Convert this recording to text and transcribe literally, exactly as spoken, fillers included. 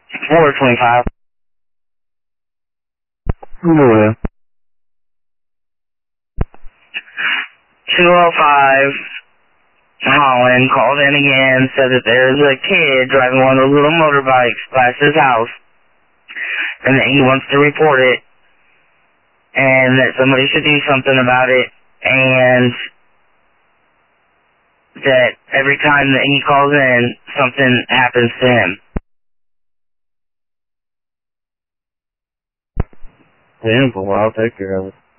four twenty-five. Yeah. two oh five, Holland called in again, said that there's a kid driving one of those little motorbikes past his house, and that he wants to report it, and that somebody should do something about it, and that every time that he calls in, something happens to him. Damn, well, I'll take care of it.